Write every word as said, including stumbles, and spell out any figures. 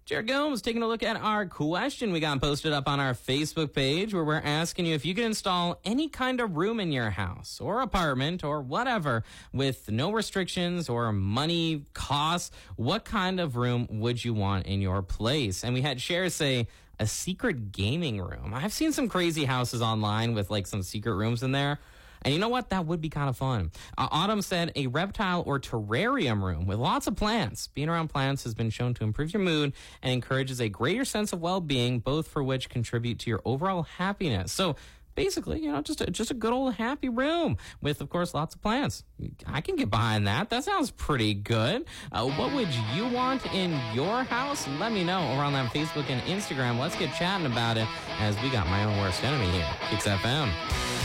Jared Gomes taking a look at our question we got posted up on our Facebook page, where we're asking you if you could install any kind of room in your house or apartment or whatever with no restrictions or money costs, what kind of room would you want in your place? And we had Cher say a secret gaming room. I've seen some crazy houses online with like some secret rooms in there. And you know what? That would be kind of fun. Uh, Autumn said a reptile or terrarium room with lots of plants. Being around plants has been shown to improve your mood and encourages a greater sense of well-being, both for which contribute to your overall happiness. So basically, you know, just a, just a good old happy room with, of course, lots of plants. I can get behind that. That sounds pretty good. Uh, what would you want in your house? Let me know over on that Facebook and Instagram. Let's get chatting about it as we got my own worst enemy here. Kicks F M.